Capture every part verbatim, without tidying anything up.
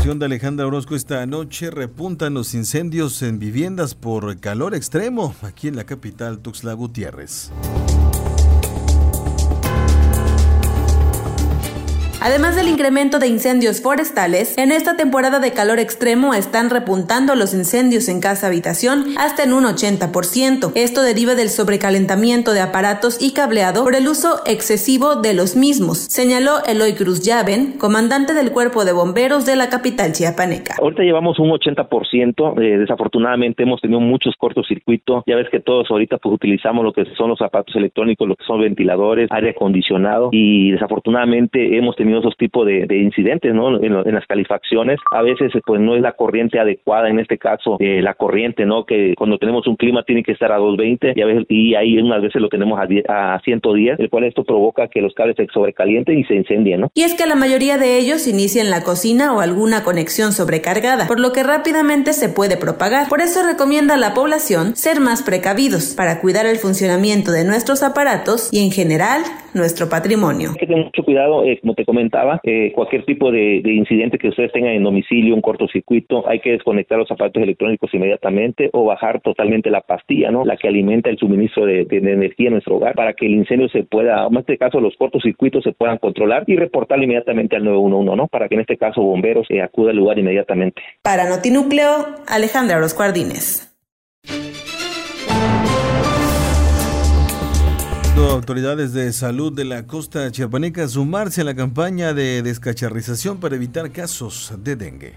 información de Alejandra Orozco esta noche. Repuntan los incendios en viviendas por calor extremo aquí en la capital Tuxtla Gutiérrez. Además del incremento de incendios forestales, en esta temporada de calor extremo están repuntando los incendios en casa-habitación hasta en un ochenta por ciento. Esto deriva del sobrecalentamiento de aparatos y cableado por el uso excesivo de los mismos, señaló Eloy Cruz Llaven, comandante del Cuerpo de Bomberos de la capital chiapaneca. Ahorita llevamos un ochenta por ciento, eh, desafortunadamente hemos tenido muchos cortocircuitos, ya ves que todos ahorita pues utilizamos lo que son los aparatos electrónicos, lo que son ventiladores, aire acondicionado, y desafortunadamente hemos tenido esos tipos de, de incidentes, ¿no? En, en las calefacciones, a veces pues no es la corriente adecuada, en este caso eh, la corriente, ¿no? Que cuando tenemos un clima tiene que estar a doscientos veinte y a veces y ahí unas veces lo tenemos a, diez, a ciento diez, el cual esto provoca que los cables se sobrecalienten y se incendien, ¿no? Y es que la mayoría de ellos inicia en la cocina o alguna conexión sobrecargada, por lo que rápidamente se puede propagar. Por eso recomienda a la población ser más precavidos para cuidar el funcionamiento de nuestros aparatos y en general nuestro patrimonio. Hay que tener mucho cuidado, eh, como te comentaba, eh, cualquier tipo de, de incidente que ustedes tengan en domicilio, un cortocircuito, hay que desconectar los aparatos electrónicos inmediatamente o bajar totalmente la pastilla, ¿no? La que alimenta el suministro de, de, de energía en nuestro hogar para que el incendio se pueda, en este caso los cortocircuitos se puedan controlar y reportarlo inmediatamente al nueve uno uno, ¿no? Para que en este caso bomberos eh, acuda al lugar inmediatamente. Para Notinúcleo, Alejandra Orozco Ardínez. Autoridades de salud de la costa chiapaneca sumarse a la campaña de descacharrización para evitar casos de dengue.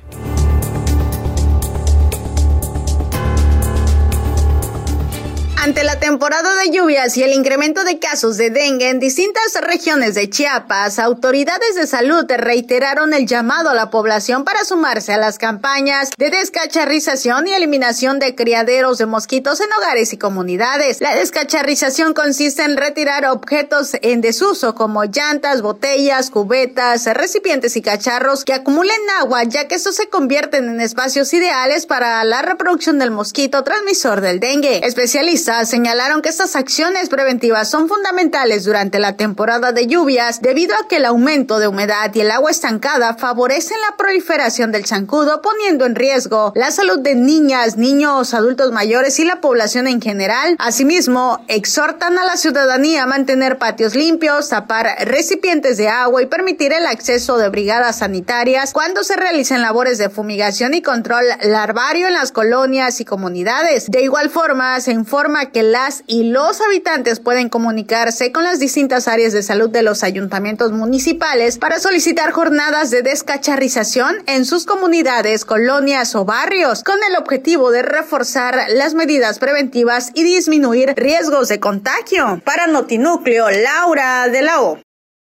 Ante la temporada de lluvias y el incremento de casos de dengue en distintas regiones de Chiapas, autoridades de salud reiteraron el llamado a la población para sumarse a las campañas de descacharrización y eliminación de criaderos de mosquitos en hogares y comunidades. La descacharrización consiste en retirar objetos en desuso como llantas, botellas, cubetas, recipientes y cacharros que acumulen agua, ya que estos se convierten en espacios ideales para la reproducción del mosquito transmisor del dengue. Especialistas señalaron que estas acciones preventivas son fundamentales durante la temporada de lluvias debido a que el aumento de humedad y el agua estancada favorecen la proliferación del zancudo, poniendo en riesgo la salud de niñas, niños, adultos mayores y la población en general. Asimismo, exhortan a la ciudadanía a mantener patios limpios, tapar recipientes de agua y permitir el acceso de brigadas sanitarias cuando se realicen labores de fumigación y control larvario en las colonias y comunidades. De igual forma, se informa que las y los habitantes pueden comunicarse con las distintas áreas de salud de los ayuntamientos municipales para solicitar jornadas de descacharrización en sus comunidades, colonias o barrios, con el objetivo de reforzar las medidas preventivas y disminuir riesgos de contagio. Para Notinúcleo, Laura de la O.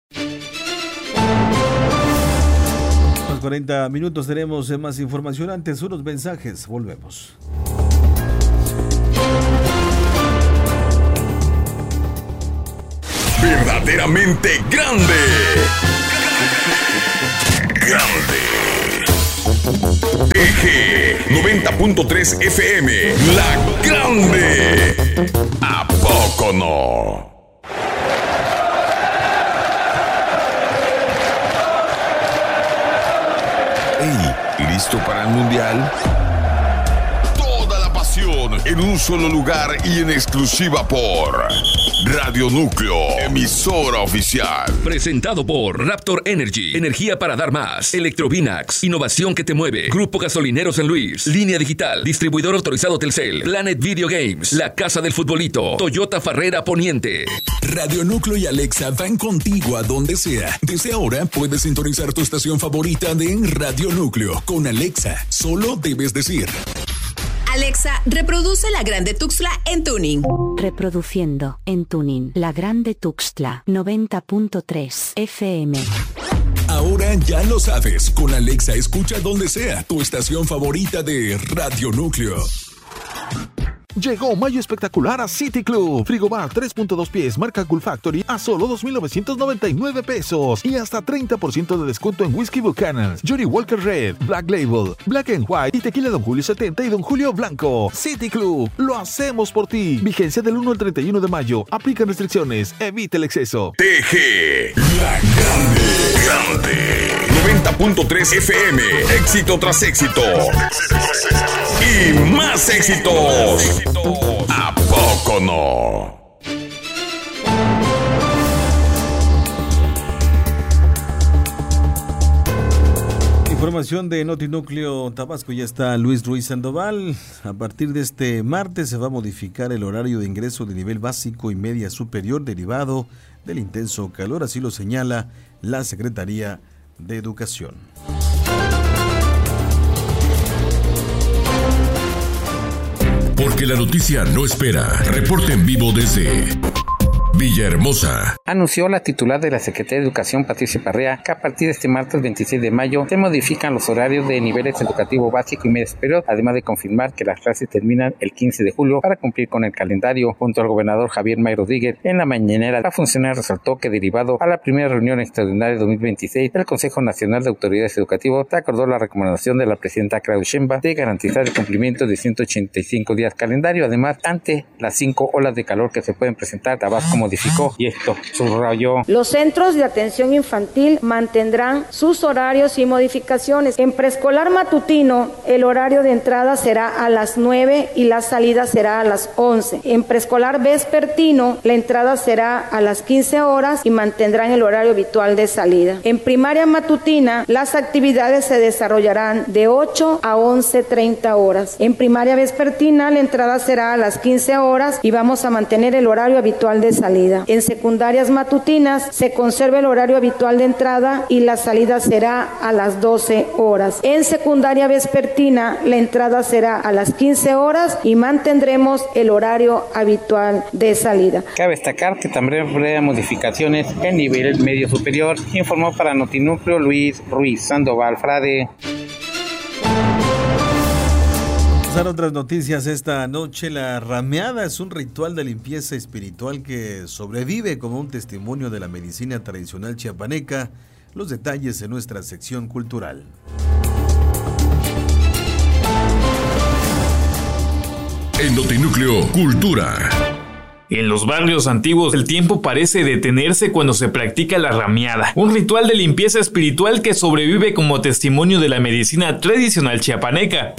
A los cuarenta minutos tenemos más información. Antes unos mensajes, volvemos. Verdaderamente grande. Grande. T G noventa punto tres F M. La Grande. ¿A poco no? Hey, ¿listo para el mundial? En un solo lugar y en exclusiva por Radio Núcleo, emisora oficial. Presentado por Raptor Energy, energía para dar más. Electrovinax, innovación que te mueve. Grupo Gasolinero San Luis, Línea Digital, distribuidor autorizado Telcel. Planet Video Games, La Casa del Futbolito. Toyota Farrera Poniente. Radio Núcleo y Alexa van contigo a donde sea. Desde ahora puedes sintonizar tu estación favorita de Radio Núcleo. Con Alexa, solo debes decir: Alexa, reproduce La Grande Tuxtla en tuning. Reproduciendo en tuning La Grande Tuxtla noventa punto tres F M. Ahora ya lo sabes, con Alexa escucha donde sea tu estación favorita de Radio Núcleo. Llegó mayo espectacular a City Club. Frigobar tres punto dos pies marca Cool Factory a solo dos mil novecientos noventa y nueve pesos y hasta treinta por ciento de descuento en Whisky Buchanan, Johnny Walker Red, Black Label, Black and White y Tequila Don Julio setenta y Don Julio Blanco. City Club, lo hacemos por ti. Vigencia del uno al treinta y uno de mayo. Aplican restricciones. Evita el exceso. T G, La Grande, Grande. noventa punto tres F M. Éxito tras éxito. Y más éxitos. ¿A poco no? Información de Notinúcleo Tabasco, ya está Luis Ruiz Sandoval. A partir de este martes se va a modificar el horario de ingreso de nivel básico y media superior derivado del intenso calor, así lo señala la Secretaría de Educación. Porque la noticia no espera. Reporte en vivo desde Villahermosa. Anunció la titular de la Secretaría de Educación, Patricia Parrea, que a partir de este martes veintiséis de mayo se modifican los horarios de niveles educativo básico y medio superior, además de confirmar que las clases terminan el quince de julio para cumplir con el calendario. Junto al gobernador Javier May Rodríguez, en la mañanera, la funcionaria resaltó que derivado a la primera reunión extraordinaria de dos mil veintiséis del Consejo Nacional de Autoridades Educativas, se acordó la recomendación de la presidenta Claudia Sheinbaum de garantizar el cumplimiento de ciento ochenta y cinco días calendario. Además, ante las cinco olas de calor que se pueden presentar, Tabasco modificó y esto subrayó. Los centros de atención infantil mantendrán sus horarios y modificaciones. En preescolar matutino, el horario de entrada será a las nueve y la salida será a las once. En preescolar vespertino, la entrada será a las quince horas y mantendrán el horario habitual de salida. En primaria matutina, las actividades se desarrollarán de ocho a once treinta horas. En primaria vespertina, la entrada será a las quince horas y vamos a mantener el horario habitual de salida. En secundarias matutinas se conserva el horario habitual de entrada y la salida será a las doce horas. En secundaria vespertina la entrada será a las quince horas y mantendremos el horario habitual de salida. Cabe destacar que también habrá modificaciones en nivel medio superior, informó para Notinúcleo Luis Ruiz Sandoval Frade. Pasar otras noticias esta noche. La rameada es un ritual de limpieza espiritual que sobrevive como un testimonio de la medicina tradicional chiapaneca. Los detalles en nuestra sección cultural. En Notinúcleo Cultura. En los barrios antiguos el tiempo parece detenerse cuando se practica la rameada, un ritual de limpieza espiritual que sobrevive como testimonio de la medicina tradicional chiapaneca.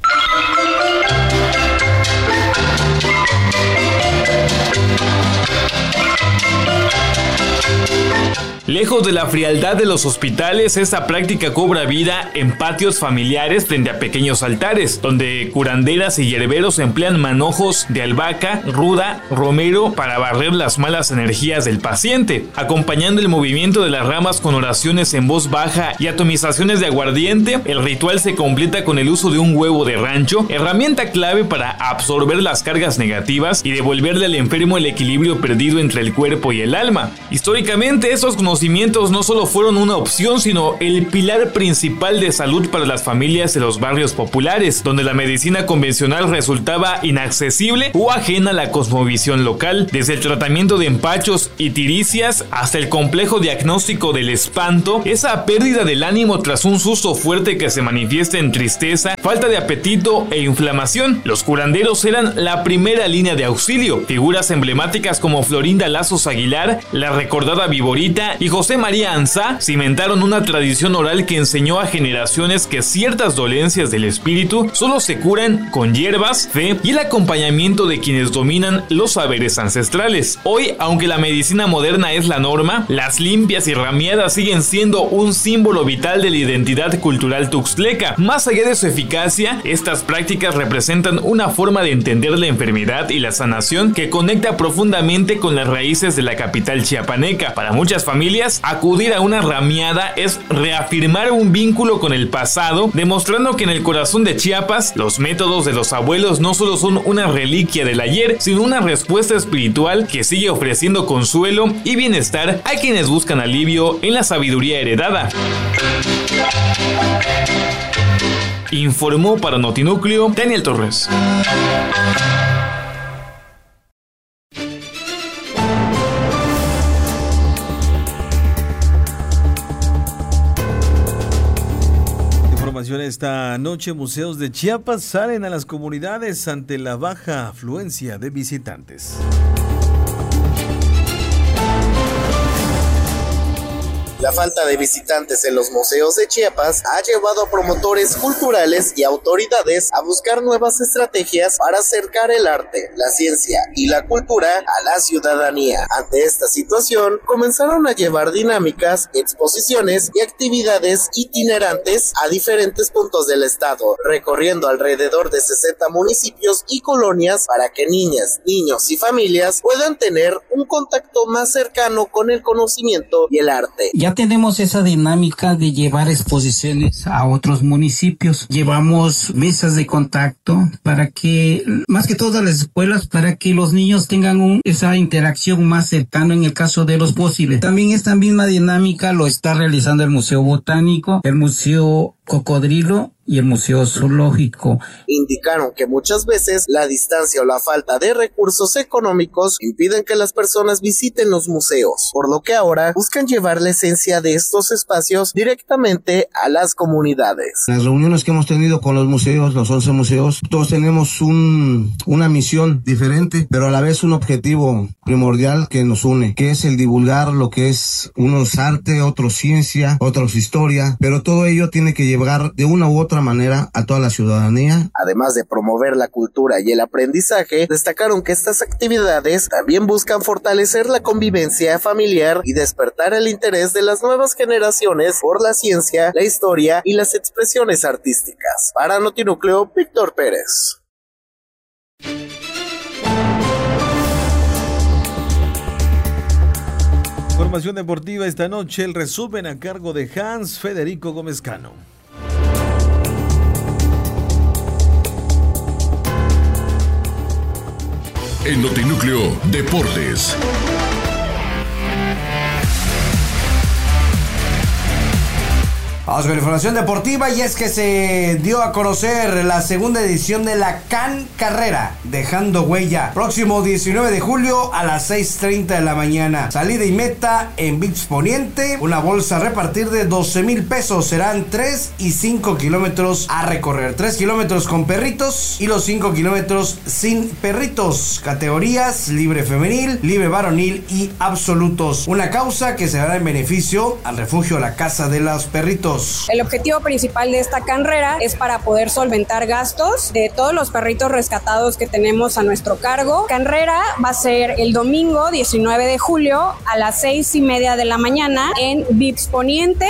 Lejos de la frialdad de los hospitales, esta práctica cobra vida en patios familiares frente a pequeños altares, donde curanderas y hierberos emplean manojos de albahaca, ruda, romero para barrer las malas energías del paciente, acompañando el movimiento de las ramas con oraciones en voz baja y atomizaciones de aguardiente. El ritual se completa con el uso de un huevo de rancho, herramienta clave para absorber las cargas negativas y devolverle al enfermo el equilibrio perdido entre el cuerpo y el alma. Históricamente, estos conocimientos no solo fueron una opción, sino el pilar principal de salud para las familias de los barrios populares, donde la medicina convencional resultaba inaccesible o ajena a la cosmovisión local. Desde el tratamiento de empachos y tiricias hasta el complejo diagnóstico del espanto, esa pérdida del ánimo tras un susto fuerte que se manifiesta en tristeza, falta de apetito e inflamación. Los curanderos eran la primera línea de auxilio. Figuras emblemáticas como Florinda Lazos Aguilar, la recordada Viborita y José María Ansá cimentaron una tradición oral que enseñó a generaciones que ciertas dolencias del espíritu solo se curan con hierbas, fe y el acompañamiento de quienes dominan los saberes ancestrales. Hoy, aunque la medicina moderna es la norma, las limpias y rameadas siguen siendo un símbolo vital de la identidad cultural tuxtleca. Más allá de su eficacia, estas prácticas representan una forma de entender la enfermedad y la sanación que conecta profundamente con las raíces de la capital chiapaneca. Para muchas familias, acudir a una rameada es reafirmar un vínculo con el pasado, demostrando que en el corazón de Chiapas, los métodos de los abuelos no solo son una reliquia del ayer, sino una respuesta espiritual que sigue ofreciendo consuelo y bienestar a quienes buscan alivio en la sabiduría heredada. Informó para Notinúcleo Daniel Torres. Esta noche, museos de Chiapas salen a las comunidades ante la baja afluencia de visitantes. La falta de visitantes en los museos de Chiapas ha llevado a promotores culturales y autoridades a buscar nuevas estrategias para acercar el arte, la ciencia y la cultura a la ciudadanía. Ante esta situación, comenzaron a llevar dinámicas, exposiciones y actividades itinerantes a diferentes puntos del estado, recorriendo alrededor de sesenta municipios y colonias para que niñas, niños y familias puedan tener un contacto más cercano con el conocimiento y el arte. Ya tenemos esa dinámica de llevar exposiciones a otros municipios. Llevamos mesas de contacto para que, más que todas las escuelas, para que los niños tengan un, esa interacción más cercana en el caso de los fósiles. También esta misma dinámica lo está realizando el Museo Botánico, el Museo Cocodrilo y el Museo Zoológico. Indicaron que muchas veces la distancia o la falta de recursos económicos impiden que las personas visiten los museos, por lo que ahora buscan llevar la esencia de estos espacios directamente a las comunidades. Las reuniones que hemos tenido con los museos, los once museos, todos tenemos un, una misión diferente, pero a la vez un objetivo primordial que nos une, que es el divulgar lo que es unos arte, otros ciencia, otros historia, pero todo ello tiene que llevar de una u otra manera a toda la ciudadanía. Además de promover la cultura y el aprendizaje, destacaron que estas actividades también buscan fortalecer la convivencia familiar y despertar el interés de las nuevas generaciones por la ciencia, la historia y las expresiones artísticas. Para Notinúcleo, Víctor Pérez. Información deportiva esta noche, el resumen a cargo de Hans Federico Gómez Cano. En Notinúcleo Deportes. Vamos con la información deportiva, y es que se dio a conocer la segunda edición de la Can Carrera, dejando huella. Próximo diecinueve de julio a las seis treinta de la mañana. Salida y meta en Vips Poniente. Una bolsa a repartir de doce mil pesos. Serán tres y cinco kilómetros a recorrer. tres kilómetros con perritos y los cinco kilómetros sin perritos. Categorías libre femenil, libre varonil y absolutos. Una causa que se dará en beneficio al refugio La Casa de los Perritos. El objetivo principal de esta carrera es para poder solventar gastos de todos los perritos rescatados que tenemos a nuestro cargo. Carrera va a ser el domingo diecinueve de julio a las seis y media de la mañana en Vips Poniente.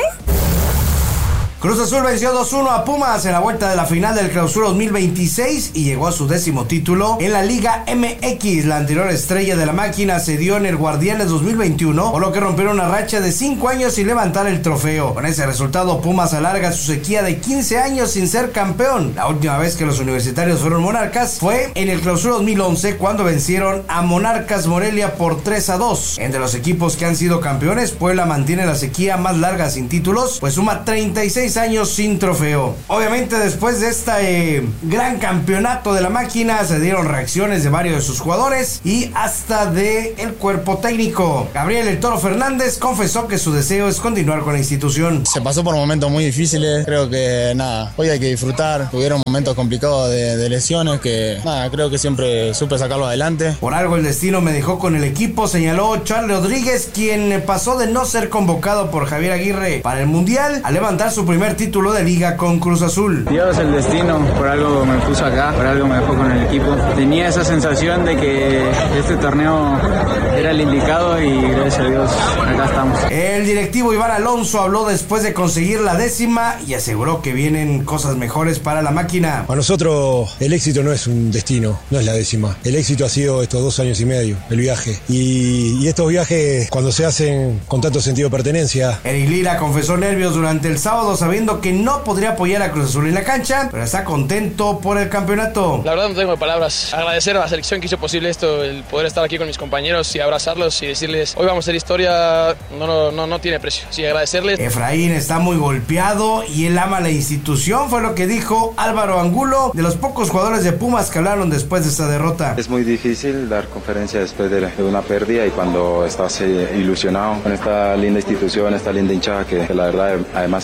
Cruz Azul venció dos uno a Pumas en la vuelta de la final del Clausura dos mil veintiséis y llegó a su décimo título en la Liga M X. La anterior estrella de la máquina se dio en el Guardianes dos mil veintiuno, por lo que rompieron una racha de cinco años sin levantar el trofeo. Con ese resultado, Pumas alarga su sequía de quince años sin ser campeón. La última vez que los universitarios fueron monarcas fue en el Clausura dos mil once, cuando vencieron a Monarcas Morelia por tres a dos. Entre los equipos que han sido campeones, Puebla mantiene la sequía más larga sin títulos, pues suma treinta y seis años sin trofeo. Obviamente, después de este eh, gran campeonato de la máquina, se dieron reacciones de varios de sus jugadores y hasta de el cuerpo técnico. Gabriel El Toro Fernández confesó que su deseo es continuar con la institución. Se pasó por momentos muy difíciles, creo que nada, hoy hay que disfrutar. Tuvieron momentos complicados de, de lesiones que nada, creo que siempre supe sacarlo adelante. Por algo el destino me dejó con el equipo, señaló Charles Rodríguez, quien pasó de no ser convocado por Javier Aguirre para el Mundial a levantar su primer título de liga con Cruz Azul. Dios, el destino, por algo me puso acá, por algo me dejó con el equipo. Tenía esa sensación de que este torneo era el indicado y gracias a Dios acá estamos. El directivo Iván Alonso habló después de conseguir la décima y aseguró que vienen cosas mejores para la máquina. Para nosotros el éxito no es un destino, no es la décima. El éxito ha sido estos dos años y medio, el viaje. Y, y estos viajes, cuando se hacen con tanto sentido de pertenencia. Eric Lira confesó nervios durante el sábado, sabiendo que no podría apoyar a Cruz Azul en la cancha, pero está contento por el campeonato. La verdad no tengo palabras. Agradecer a la selección que hizo posible esto, el poder estar aquí con mis compañeros y abrazarlos y decirles, hoy vamos a hacer historia, no, no, no, no tiene precio. Sí, agradecerles. Efraín está muy golpeado y él ama la institución, fue lo que dijo Álvaro Angulo, de los pocos jugadores de Pumas que hablaron después de esta derrota. Es muy difícil dar conferencia después de una pérdida y cuando estás ilusionado con esta linda institución, esta linda hinchada que, que la verdad además se lo merecía.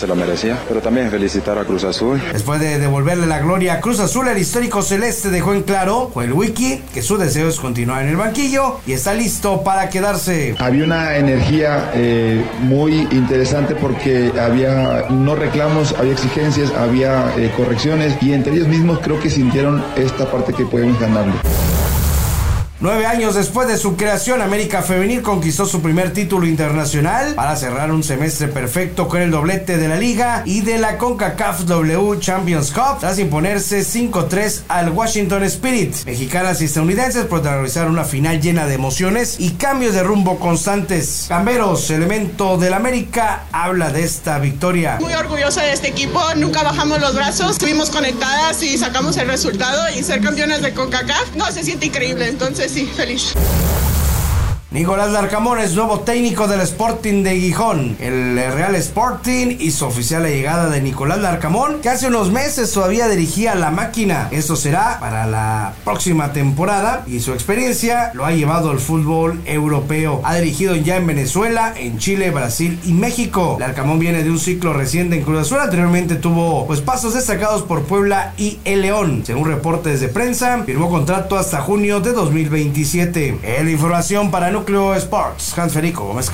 victoria, pero también felicitar a Cruz Azul. Después de devolverle la gloria a Cruz Azul, el histórico celeste dejó en claro con el Wiki que su deseo es continuar en el banquillo y está listo para quedarse. Había una energía eh, muy interesante porque había no reclamos, había exigencias, había eh, correcciones y entre ellos mismos creo que sintieron esta parte que podemos ganarle. Nueve años después de su creación, América Femenil conquistó su primer título internacional para cerrar un semestre perfecto con el doblete de la Liga y de la CONCACAF W Champions Cup tras imponerse cinco tres al Washington Spirit. Mexicanas y estadounidenses protagonizaron una final llena de emociones y cambios de rumbo constantes. Camberos, elemento del América, habla de esta victoria. Muy orgullosa de este equipo, nunca bajamos los brazos, estuvimos conectadas y sacamos el resultado y ser campeones de CONCACAF, no, se siente increíble, entonces sí, feliz. Nicolás Larcamón es nuevo técnico del Sporting de Gijón. El Real Sporting hizo oficial la llegada de Nicolás Larcamón, que hace unos meses todavía dirigía la máquina. Esto será para la próxima temporada y su experiencia lo ha llevado al fútbol europeo. Ha dirigido ya en Venezuela, en Chile, Brasil y México. Larcamón viene de un ciclo reciente en Cruz Azul. Anteriormente tuvo pues pasos destacados por Puebla y el León. Según reportes de prensa, firmó contrato hasta junio de dos mil veintisiete. La información para Núcleo Sports, Hans Federico Gómez.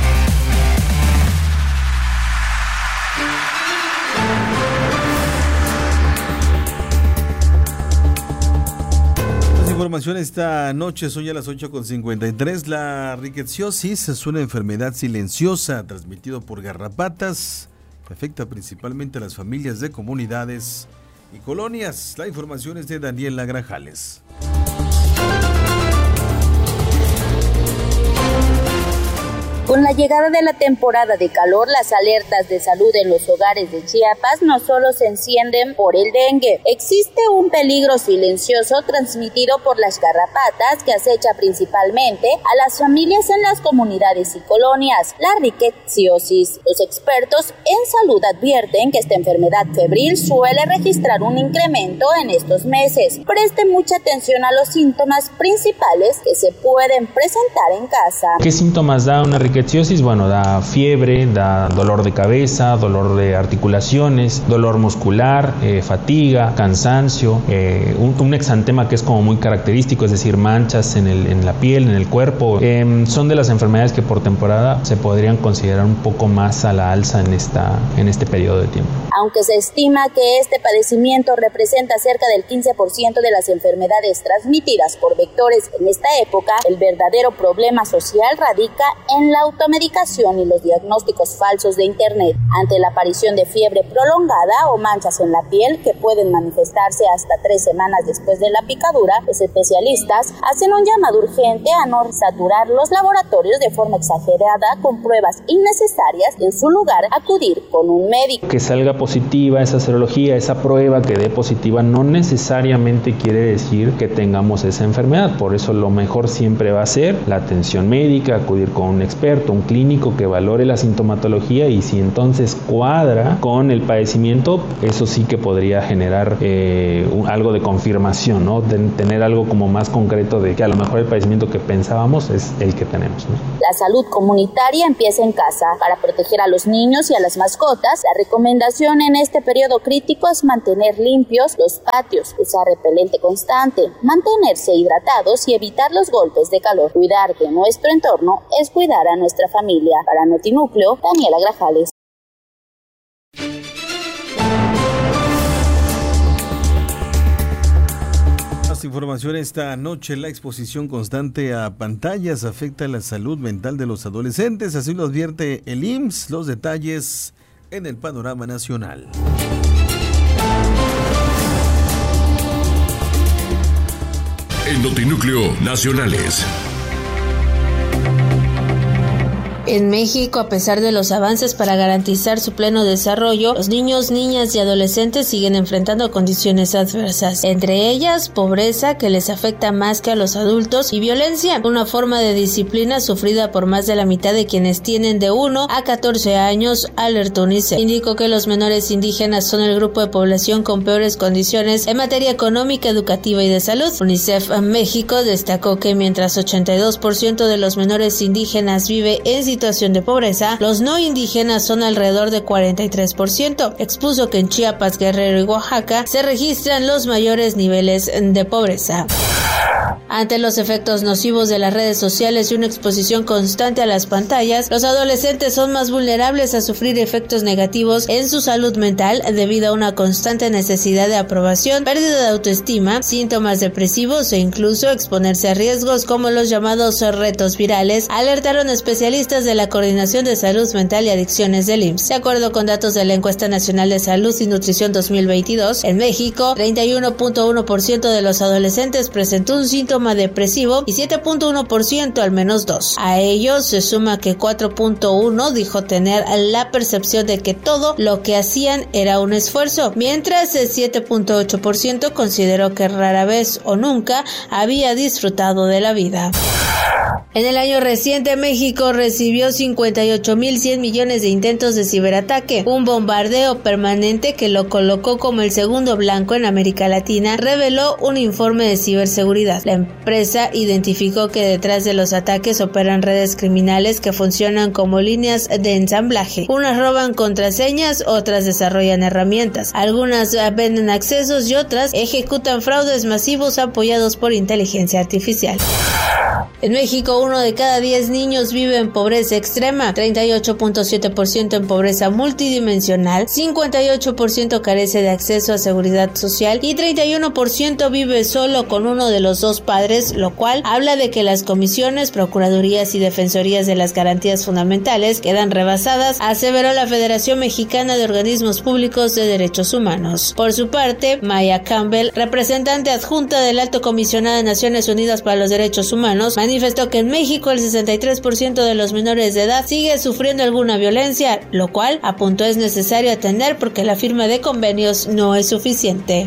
Más información esta noche, son ya las ocho con cincuenta y tres. La rickettsiosis es una enfermedad silenciosa transmitida por garrapatas que afecta principalmente a las familias de comunidades y colonias. La información es de Daniela Grajales. Con la llegada de la temporada de calor, las alertas de salud en los hogares de Chiapas no solo se encienden por el dengue. Existe un peligro silencioso transmitido por las garrapatas que acecha principalmente a las familias en las comunidades y colonias, la rickettsiosis. Los expertos en salud advierten que esta enfermedad febril suele registrar un incremento en estos meses. Preste mucha atención a los síntomas principales que se pueden presentar en casa. ¿Qué síntomas da una rickettsiosis? Bueno, da fiebre, da dolor de cabeza, dolor de articulaciones, dolor muscular, eh, fatiga, cansancio, eh, un, un exantema que es como muy característico, es decir, manchas en, el, en la piel, en el cuerpo. Eh, son de las enfermedades que por temporada se podrían considerar un poco más a la alza en, esta, en este periodo de tiempo. Aunque se estima que este padecimiento representa cerca del quince por ciento de las enfermedades transmitidas por vectores en esta época, el verdadero problema social radica en la automedicación y los diagnósticos falsos de Internet. Ante la aparición de fiebre prolongada o manchas en la piel que pueden manifestarse hasta tres semanas después de la picadura, los especialistas hacen un llamado urgente a no saturar los laboratorios de forma exagerada con pruebas innecesarias y en su lugar acudir con un médico. Que salga positiva esa serología, esa prueba que dé positiva, no necesariamente quiere decir que tengamos esa enfermedad. Por eso lo mejor siempre va a ser la atención médica, acudir con un experto, un clínico que valore la sintomatología y si entonces cuadra con el padecimiento, eso sí que podría generar eh, un, algo de confirmación, ¿no? De tener algo como más concreto de que a lo mejor el padecimiento que pensábamos es el que tenemos, ¿no? La salud comunitaria empieza en casa. Para proteger a los niños y a las mascotas, la recomendación en este periodo crítico es mantener limpios los patios, usar repelente constante, mantenerse hidratados y evitar los golpes de calor. Cuidar de nuestro entorno es cuidar a nuestra familia. Para Notinúcleo, Daniela Grajales. Más información esta noche. La exposición constante a pantallas afecta la salud mental de los adolescentes, así lo advierte el I M S S. Los detalles en el panorama nacional. En Notinúcleo Nacionales. En México, a pesar de los avances para garantizar su pleno desarrollo, los niños, niñas y adolescentes siguen enfrentando condiciones adversas, entre ellas pobreza que les afecta más que a los adultos y violencia, una forma de disciplina sufrida por más de la mitad de quienes tienen de uno a catorce años, alertó UNICEF. Indicó que los menores indígenas son el grupo de población con peores condiciones en materia económica, educativa y de salud. UNICEF México destacó que mientras ochenta y dos por ciento de los menores indígenas vive en situaciones situación de pobreza, los no indígenas son alrededor de cuarenta y tres por ciento. Expuso que en Chiapas, Guerrero y Oaxaca se registran los mayores niveles de pobreza. Ante los efectos nocivos de las redes sociales y una exposición constante a las pantallas, los adolescentes son más vulnerables a sufrir efectos negativos en su salud mental debido a una constante necesidad de aprobación, pérdida de autoestima, síntomas depresivos e incluso exponerse a riesgos como los llamados retos virales, alertaron especialistas de la Coordinación de Salud Mental y Adicciones del I M S S. De acuerdo con datos de la Encuesta Nacional de Salud y Nutrición dos mil veintidós, en México, treinta y uno punto uno por ciento de los adolescentes presentó un síntoma depresivo y siete punto uno por ciento al menos dos. A ellos se suma que cuatro punto uno dijo tener la percepción de que todo lo que hacían era un esfuerzo, mientras el siete punto ocho por ciento consideró que rara vez o nunca había disfrutado de la vida. En el año reciente, México recibió cincuenta y ocho mil cien millones de intentos de ciberataque, un bombardeo permanente que lo colocó como el segundo blanco en América Latina, reveló un informe de ciberseguridad. La empresa identificó que detrás de los ataques operan redes criminales que funcionan como líneas de ensamblaje. Unas roban contraseñas, otras desarrollan herramientas, algunas venden accesos y otras ejecutan fraudes masivos apoyados por inteligencia artificial. En México, uno de cada diez niños vive en pobreza extrema, treinta y ocho punto siete por ciento en pobreza multidimensional, cincuenta y ocho por ciento carece de acceso a seguridad social y treinta y uno por ciento vive solo con uno de los dos padres, lo cual habla de que las comisiones, procuradurías y defensorías de las garantías fundamentales quedan rebasadas, aseveró la Federación Mexicana de Organismos Públicos de Derechos Humanos. Por su parte, Maya Campbell, representante adjunta del Alto Comisionado de Naciones Unidas para los Derechos Humanos, manifestó que en México el sesenta y tres por ciento de los menores de edad sigue sufriendo alguna violencia, lo cual apuntó es necesario atender porque la firma de convenios no es suficiente.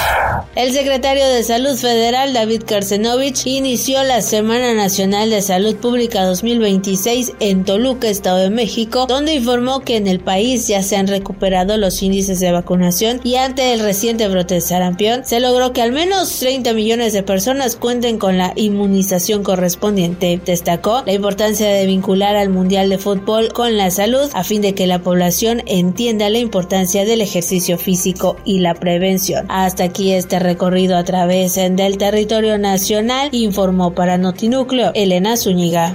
El secretario de Salud Federal, David Karcenovich, inició la Semana Nacional de Salud Pública dos mil veintiséis en Toluca, Estado de México, donde informó que en el país ya se han recuperado los índices de vacunación y ante el reciente brote de sarampión, se logró que al menos treinta millones de personas cuenten con la inmunización correspondiente. Destacó la importancia de vincular al Mundial de Fútbol con la salud a fin de que la población entienda la importancia del ejercicio físico y la prevención. Hasta aquí este recorrido a través del territorio nacional, informó para Notinúcleo Elena Zúñiga.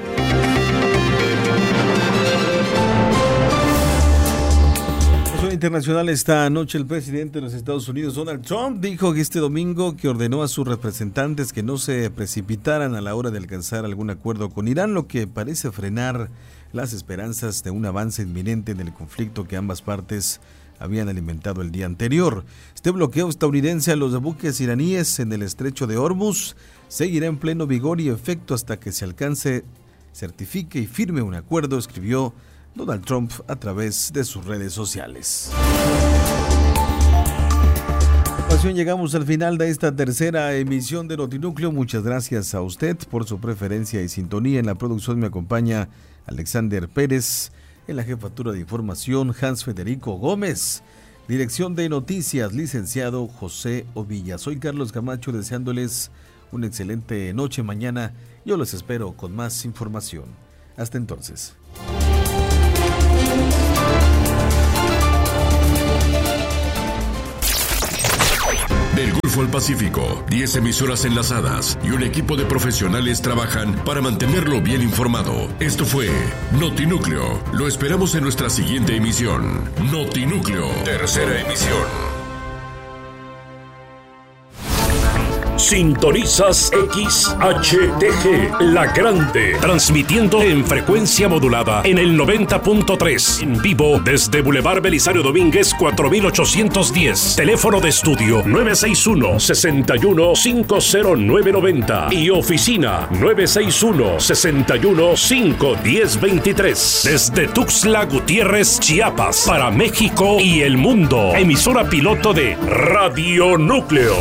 Internacional. Esta noche el presidente de los Estados Unidos, Donald Trump, dijo que este domingo que ordenó a sus representantes que no se precipitaran a la hora de alcanzar algún acuerdo con Irán, lo que parece frenar las esperanzas de un avance inminente en el conflicto que ambas partes habían alimentado el día anterior. Este bloqueo estadounidense a los buques iraníes en el estrecho de Hormuz seguirá en pleno vigor y efecto hasta que se alcance, certifique y firme un acuerdo, escribió Donald Trump a través de sus redes sociales. Llegamos al final de esta tercera emisión de Notinúcleo. Muchas gracias a usted por su preferencia y sintonía. En la producción me acompaña Alexander Pérez, en la jefatura de información Hans Federico Gómez, dirección de noticias licenciado José Ovilla. Soy Carlos Camacho, deseándoles una excelente noche. Mañana yo los espero con más información. Hasta entonces. Del Golfo al Pacífico, diez emisoras enlazadas y un equipo de profesionales trabajan para mantenerlo bien informado. Esto fue Notinúcleo. Lo esperamos en nuestra siguiente emisión. Notinúcleo, tercera emisión. Sintonizas X H T G, La Grande, transmitiendo en frecuencia modulada en el noventa punto tres, en vivo desde Boulevard Belisario Domínguez cuatro mil ochocientos diez, teléfono de estudio nueve seis uno, seis uno cinco cero nueve nueve cero y oficina nueve seis uno, seis uno cinco uno cero dos tres, desde Tuxtla Gutiérrez, Chiapas, para México y el mundo, emisora piloto de Radio Núcleo.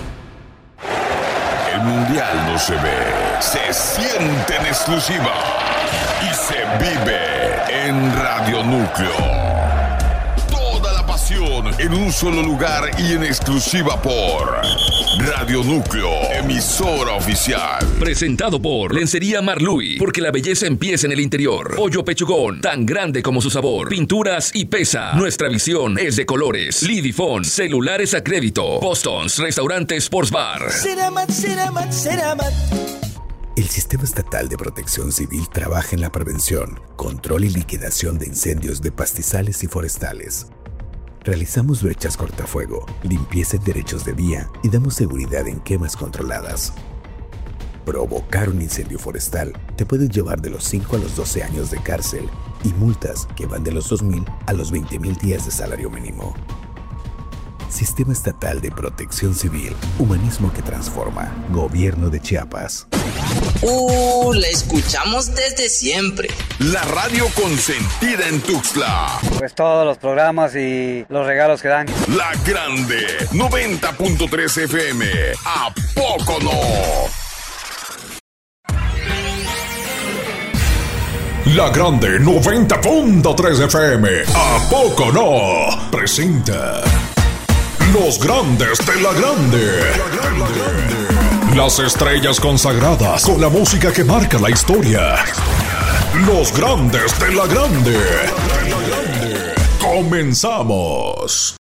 El mundial no se ve, se siente en exclusiva y se vive en Radio Núcleo. Toda la pasión información en un solo lugar y en exclusiva por Radio Núcleo, emisora oficial. Presentado por Lencería Marluy, porque la belleza empieza en el interior. Pollo Pechugón, tan grande como su sabor. Pinturas y pesa. Nuestra visión es de colores. Lidifón, celulares a crédito. Boston's, restaurante Sports Bar. Ceramat, Ceramat, Ceramat. El Sistema Estatal de Protección Civil trabaja en la prevención, control y liquidación de incendios de pastizales y forestales. Realizamos brechas cortafuego, limpieza en derechos de vía y damos seguridad en quemas controladas. Provocar un incendio forestal te puede llevar de los cinco a los doce años de cárcel y multas que van de los dos mil a los veinte mil días de salario mínimo. Sistema Estatal de Protección Civil, humanismo que transforma. Gobierno de Chiapas. Uh, la escuchamos desde siempre. La radio consentida en Tuxtla. Pues todos los programas y los regalos que dan. La Grande, noventa punto tres F M. ¿A poco no? La Grande, noventa punto tres F M. ¿A poco no? Presenta Los Grandes de la Grande. Las estrellas consagradas con la música que marca la historia. Los Grandes de la Grande. Comenzamos.